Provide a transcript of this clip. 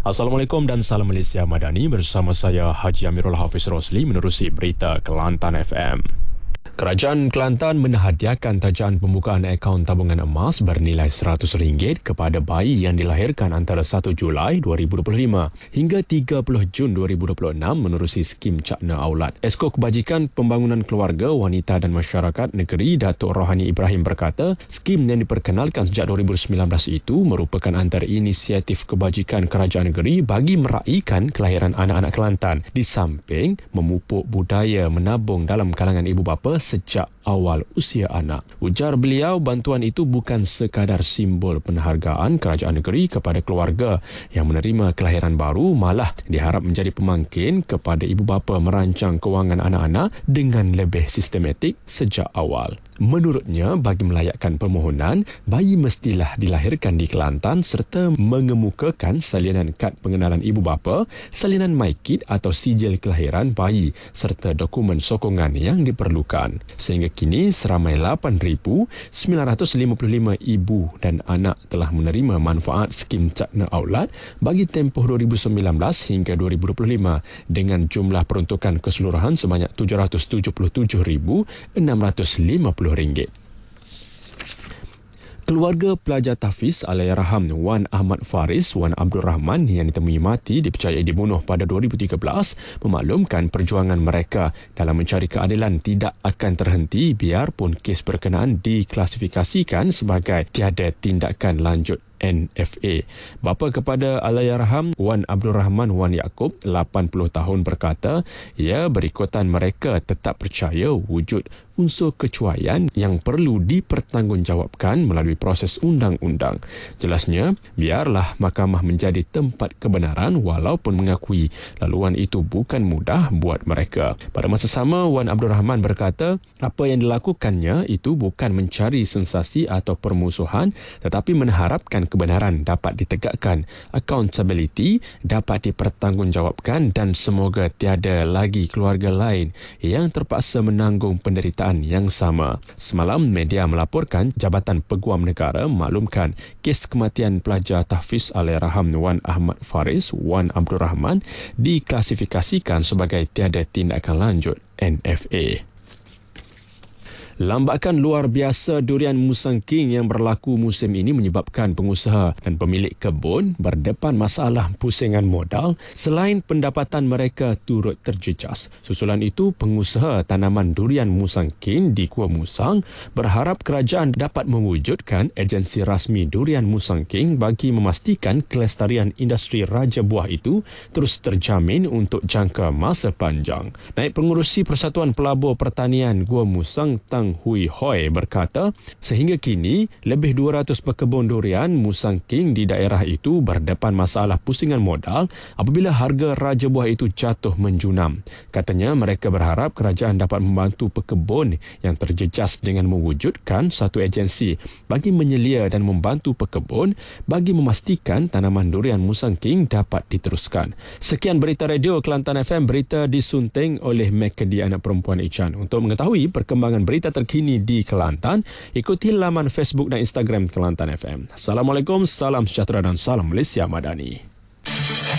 Assalamualaikum dan salam Malaysia Madani, bersama saya Haji Amirul Hafiz Rosli menerusi berita Kelantan FM. Kerajaan Kelantan menhadiahkan tajaan pembukaan akaun tabungan emas bernilai RM100 kepada bayi yang dilahirkan antara 1 Julai 2025 hingga 30 Jun 2026 menerusi skim Cakna Aulad. Esko Kebajikan Pembangunan Keluarga, Wanita dan Masyarakat Negeri Datuk Rohani Ibrahim berkata, skim yang diperkenalkan sejak 2019 itu merupakan antara inisiatif kebajikan kerajaan negeri bagi meraihkan kelahiran anak-anak Kelantan di samping memupuk budaya menabung dalam kalangan ibu bapa sejak awal usia anak. Ujar beliau, bantuan itu bukan sekadar simbol penghargaan kerajaan negeri kepada keluarga yang menerima kelahiran baru, malah diharap menjadi pemangkin kepada ibu bapa merancang kewangan anak-anak dengan lebih sistematik sejak awal. Menurutnya, bagi melayakkan permohonan, bayi mestilah dilahirkan di Kelantan serta mengemukakan salinan kad pengenalan ibu bapa, salinan MyKid atau sijil kelahiran bayi serta dokumen sokongan yang diperlukan. Sehingga kini, seramai 8,955 ibu dan anak telah menerima manfaat skim Cakna Aulad bagi tempoh 2019 hingga 2025 dengan jumlah peruntukan keseluruhan sebanyak RM777,650. Keluarga pelajar tahfiz Allahyarham Wan Ahmad Faris Wan Abdul Rahman yang ditemui mati dipercayai dibunuh pada 2013 memaklumkan perjuangan mereka dalam mencari keadilan tidak akan terhenti biarpun kes berkenaan diklasifikasikan sebagai tiada tindakan lanjut NFA. Bapa kepada Allahyarham Wan Abdul Rahman Wan Yaakob 80 tahun berkata, berikutan mereka tetap percaya wujud unsur kecuaian yang perlu dipertanggungjawabkan melalui proses undang-undang. Jelasnya, biarlah mahkamah menjadi tempat kebenaran walaupun mengakui laluan itu bukan mudah buat mereka. Pada masa sama, Wan Abdul Rahman berkata, apa yang dilakukannya itu bukan mencari sensasi atau permusuhan tetapi mengharapkan kebenaran dapat ditegakkan, accountability dapat dipertanggungjawabkan dan semoga tiada lagi keluarga lain yang terpaksa menanggung penderitaan yang sama. Semalam, media melaporkan Jabatan Peguam Negara maklumkan kes kematian pelajar tahfiz Allahyarham Wan Ahmad Faris Wan Abdul Rahman diklasifikasikan sebagai tiada tindakan lanjut NFA. Lambakan luar biasa durian Musang King yang berlaku musim ini menyebabkan pengusaha dan pemilik kebun berdepan masalah pusingan modal selain pendapatan mereka turut terjejas. Susulan itu, pengusaha tanaman durian Musang King di Kuala Musang berharap kerajaan dapat mewujudkan agensi rasmi durian Musang King bagi memastikan kelestarian industri raja buah itu terus terjamin untuk jangka masa panjang. Naib Pengurusi Persatuan Pelabur Pertanian Kuala Musang Tang Hui Hoi berkata, sehingga kini lebih 200 pekebun durian Musang King di daerah itu berdepan masalah pusingan modal apabila harga raja buah itu jatuh menjunam. Katanya mereka berharap kerajaan dapat membantu pekebun yang terjejas dengan mewujudkan satu agensi bagi menyelia dan membantu pekebun bagi memastikan tanaman durian Musang King dapat diteruskan. Sekian berita radio Kelantan FM, berita disunting oleh Mekedi Anak Perempuan Ican. Untuk mengetahui perkembangan berita terkini di Kelantan, ikuti laman Facebook dan Instagram Kelantan FM. Assalamualaikum, salam sejahtera dan salam Malaysia Madani.